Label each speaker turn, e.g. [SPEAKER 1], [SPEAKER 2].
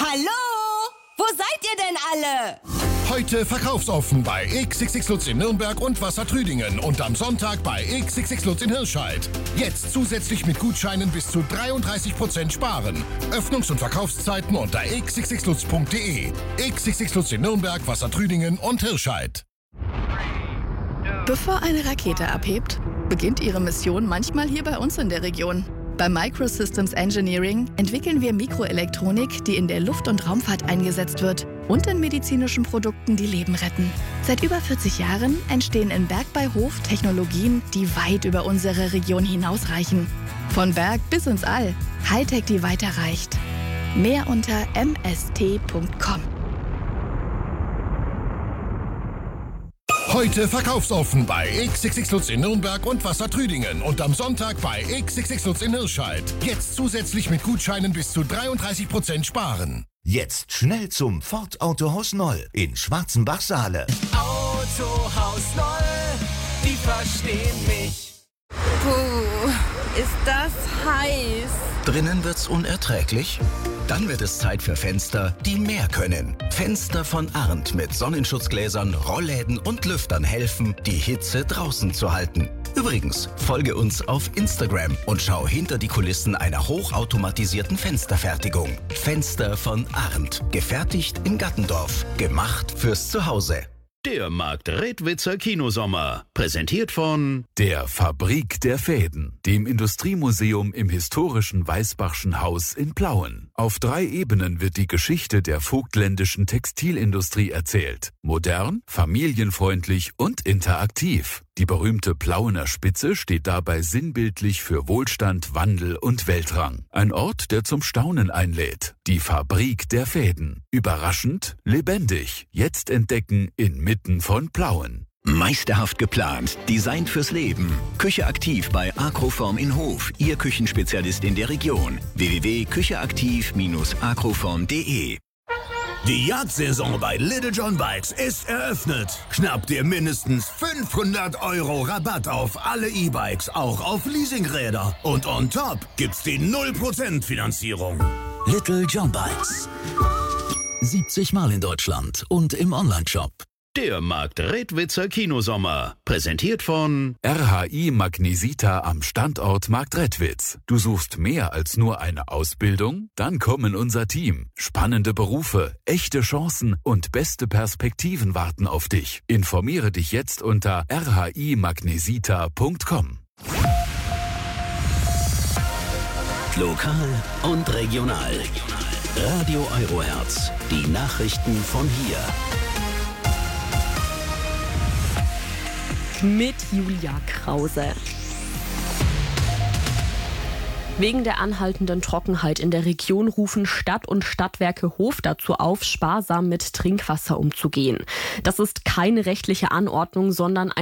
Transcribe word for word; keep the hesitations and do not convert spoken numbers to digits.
[SPEAKER 1] Hallo? Wo seid ihr denn alle?
[SPEAKER 2] Heute verkaufsoffen bei X X X Lutz in Nürnberg und Wassertrüdingen und am Sonntag bei X X X Lutz in Hirscheid. Jetzt zusätzlich mit Gutscheinen bis zu dreiunddreißig Prozent sparen. Öffnungs- und Verkaufszeiten unter x x x lutz punkt d e. X X X Lutz in Nürnberg, Wassertrüdingen und Hirscheid.
[SPEAKER 3] Bevor eine Rakete abhebt, beginnt ihre Mission manchmal hier bei uns in der Region. Bei Microsystems Engineering entwickeln wir Mikroelektronik, die in der Luft- und Raumfahrt eingesetzt wird und in medizinischen Produkten, die Leben retten. Seit über vierzig Jahren entstehen in Berg bei Hof Technologien, die weit über unsere Region hinausreichen. Von Berg bis ins All. Hightech, die weiterreicht. Mehr unter m s t punkt com.
[SPEAKER 2] Heute verkaufsoffen bei X X X Lutz in Nürnberg und Wassertrüdingen und am Sonntag bei X X X Lutz in Hirscheid. Jetzt zusätzlich mit Gutscheinen bis zu dreiunddreißig Prozent sparen.
[SPEAKER 4] Jetzt schnell zum Ford Autohaus Noll in Schwarzenbach-Saale.
[SPEAKER 5] Autohaus Noll, die verstehen mich.
[SPEAKER 1] Puh, ist das heiß.
[SPEAKER 6] Drinnen wird's unerträglich? Dann wird es Zeit für Fenster, die mehr können. Fenster von Arndt mit Sonnenschutzgläsern, Rollläden und Lüftern helfen, die Hitze draußen zu halten. Übrigens, folge uns auf Instagram und schau hinter die Kulissen einer hochautomatisierten Fensterfertigung. Fenster von Arndt. Gefertigt in Gattendorf. Gemacht fürs Zuhause.
[SPEAKER 7] Der Marktredwitzer Kinosommer, präsentiert von
[SPEAKER 8] der Fabrik der Fäden, dem Industriemuseum im historischen Weißbachschen Haus in Plauen. Auf drei Ebenen wird die Geschichte der vogtländischen Textilindustrie erzählt. Modern, familienfreundlich und interaktiv. Die berühmte Plauener Spitze steht dabei sinnbildlich für Wohlstand, Wandel und Weltrang. Ein Ort, der zum Staunen einlädt. Die Fabrik der Fäden. Überraschend, lebendig. Jetzt entdecken inmitten von Plauen.
[SPEAKER 6] Meisterhaft geplant, designt fürs Leben. Küche aktiv bei Agroform in Hof, Ihr Küchenspezialist in der Region. w w w punkt kücheaktiv Bindestrich agroform punkt d e.
[SPEAKER 4] Die Jagdsaison bei Little John Bikes ist eröffnet. Schnapp dir mindestens fünfhundert Euro Rabatt auf alle E-Bikes, auch auf Leasingräder. Und on top gibt's die null Prozent Finanzierung.
[SPEAKER 9] Little John Bikes. siebzig Mal in Deutschland und im Onlineshop.
[SPEAKER 7] der Marktredwitzer Kinosommer, präsentiert von
[SPEAKER 8] R H I Magnesita am Standort Marktredwitz. Du suchst mehr als nur eine Ausbildung? Dann komm in unser Team. Spannende Berufe, echte Chancen und beste Perspektiven warten auf dich. Informiere dich jetzt unter r h i magnesita punkt com.
[SPEAKER 9] Lokal und regional. Radio Eurohertz. Die Nachrichten von hier.
[SPEAKER 10] Mit Julia Krause. Wegen der anhaltenden Trockenheit in der Region rufen Stadt und Stadtwerke Hof dazu auf, sparsam mit Trinkwasser umzugehen. Das ist keine rechtliche Anordnung, sondern ein